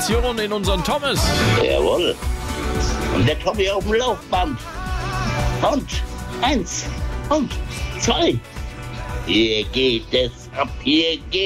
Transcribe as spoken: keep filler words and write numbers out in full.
Gratulation in unseren Thomas. Jawohl. Und der Tommy auf dem Laufband. Und eins und zwei. Hier geht es ab, hier geht